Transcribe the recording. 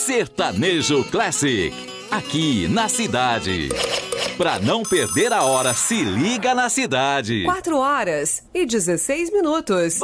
Sertanejo Classic, aqui na cidade. Pra não perder a hora, se liga na cidade. 4 horas e 16 minutos.